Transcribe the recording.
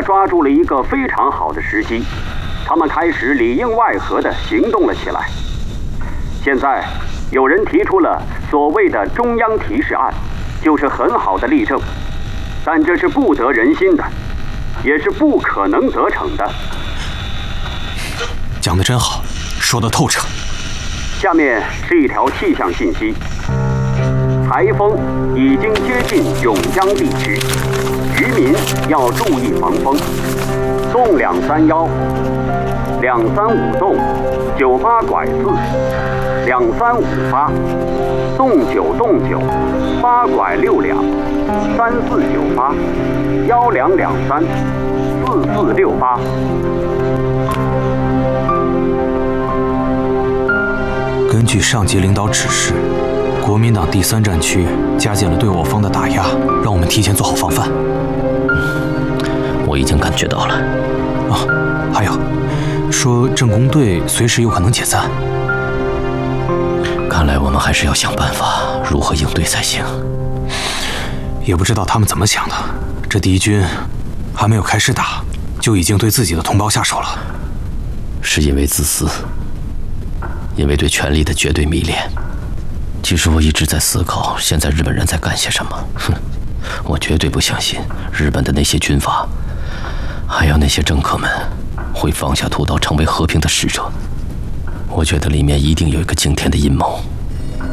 抓住了一个非常好的时机，他们开始里应外合地行动了起来。现在有人提出了所谓的中央提示案，就是很好的例证，但这是不得人心的，也是不可能得逞的。 讲得真好，说得透彻。 下面是一条气象信息：台风已经接近永江地区，渔民要注意防风。洞231、235洞98拐4、2358、洞9洞9、8拐6两、3498、1223、4468。 根据上级领导指示，国民党第3战区加紧了对我方的打压，让我们提前做好防范。 我已经感觉到了。 还有，说政工队随时有可能解散。 看来我们还是要想办法如何应对才行。 也不知道他们怎么想的，这敌军还没有开始打，就已经对自己的同胞下手了。 是因为自私，因为对权力的绝对迷恋。其实我一直在思考，现在日本人在干些什么。我绝对不相信日本的那些军阀，还有那些政客们，会放下屠刀成为和平的使者。我觉得里面一定有一个惊天的阴谋。